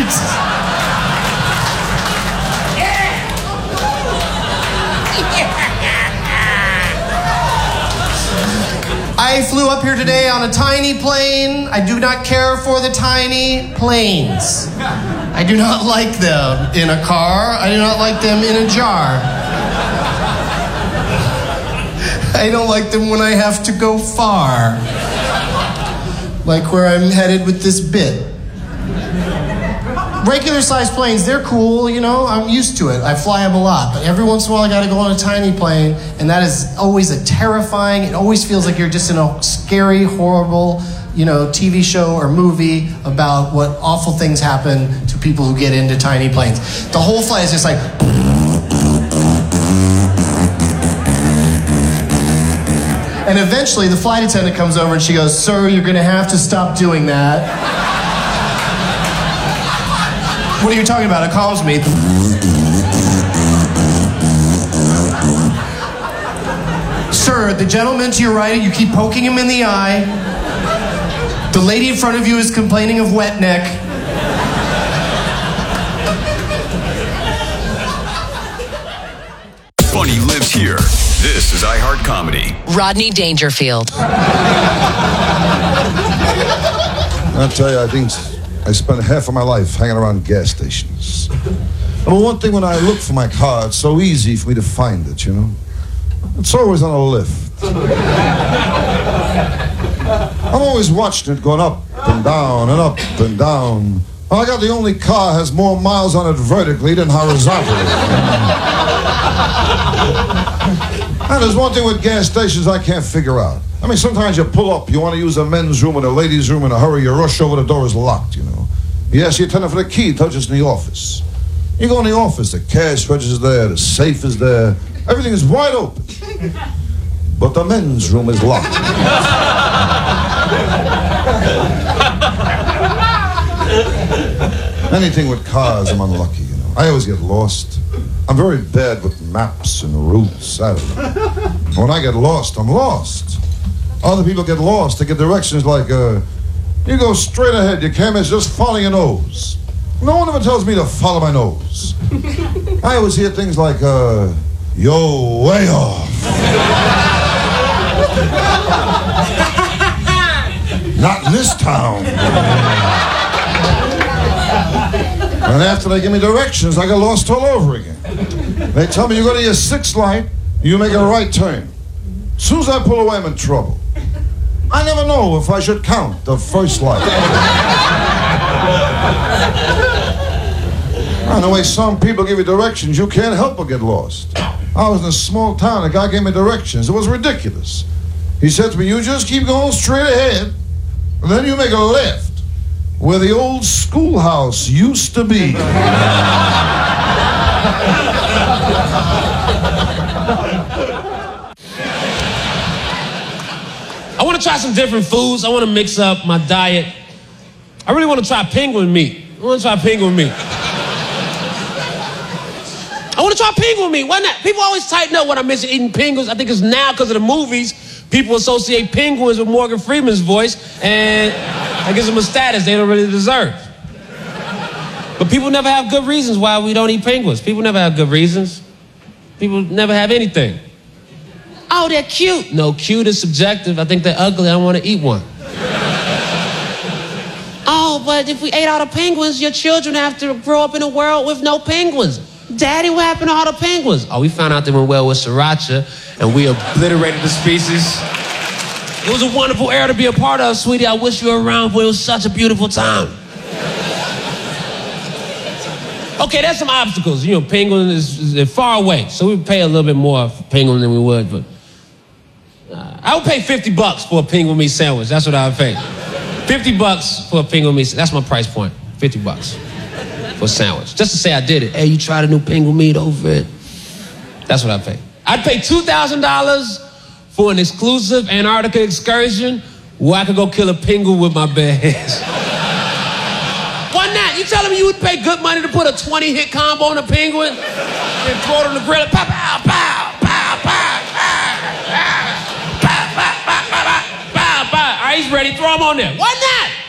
I flew up here today on a tiny plane. I do not care for the tiny planes. I do not like them in a car. I do not like them in a jar. I don't like them when I have to go far. Like where I'm headed with this bit. Regular sized planes, they're cool, you know, I'm used to it. I fly them a lot, but every once in a while I gotta go on a tiny plane, and that is always a terrifying, it always feels like you're just in a scary, horrible, you know, TV show or movie about what awful things happen to people who get into tiny planes. The whole flight is just like... And eventually the flight attendant comes over and she goes, "Sir, you're gonna have to stop doing that." What are you talking about? It calms me. Sir, the gentleman to your right, you keep poking him in the eye. The lady in front of you is complaining of wet neck. Funny lives here. This is iHeart Comedy. Rodney Dangerfield. I'll tell you, I think I spent half of my life hanging around gas stations. But one thing, when I look for my car, it's so easy for me to find it, you know? It's always on a lift. I'm always watching it going up and down and up and down. Well, I got the only car has more miles on it vertically than horizontally. And there's one thing with gas stations I can't figure out. I mean, sometimes you pull up, you want to use a men's room or the ladies' room in a hurry, you rush over, the door is locked, you know. You ask the attendant for the key, it touches in the office. You go in the office, the cash register is there, the safe is there, everything is wide open. But the men's room is locked. Anything with cars, I'm unlucky, you know. I always get lost. I'm very bad with maps and routes. I don't know. When I get lost, I'm lost. Other people get lost. They get directions like, you go straight ahead. You can't miss. Just follow your nose. No one ever tells me to follow my nose. I always hear things like, yo, way off. Not in this town. And after they give me directions, I get lost all over again. They tell me you go to your sixth light, you make a right turn. As soon as I pull away, I'm in trouble. I never know if I should count the first light. And the way some people give you directions, you can't help but get lost. I was in a small town, a guy gave me directions. It was ridiculous. He said to me, you just keep going straight ahead, and then you make a left where the old schoolhouse used to be. I want to try some different foods. I want to mix up my diet. I really want to try penguin meat. I want to try penguin meat. I want to try penguin meat. Why not? People always tighten up when I mention eating penguins. I think it's now because of the movies. People associate penguins with Morgan Freeman's voice, and that gives them a status they don't really deserve. But people never have good reasons why we don't eat penguins. People never have good reasons. People never have anything. Oh, they're cute. No, cute is subjective. I think they're ugly. I don't want to eat one. Oh, but if we ate all the penguins, your children have to grow up in a world with no penguins. Daddy, what happened to all the penguins? Oh, we found out they went well with sriracha, and we obliterated the species. It was a wonderful era to be a part of, sweetie. I wish you were around, but it was such a beautiful time. Okay, there's some obstacles. You know, penguin is far away, so we would pay a little bit more for penguin than we would, but I would pay $50 for a penguin meat sandwich. That's what I would pay. $50 for a penguin meat. That's my price point. $50 for a sandwich. Just to say I did it. Hey, you tried a new penguin meat over it? That's what I'd pay. I'd pay $2,000 for an exclusive Antarctica excursion where I could go kill a penguin with my bare hands. Why not? You telling me you would pay good money to put a 20-hit combo on a penguin and throw it on the grill and pow, pow, pow, pow, pow, pow, pow, pow, pow, pow, pow, pow, pow. All right, he's ready. Throw him on there. Why not?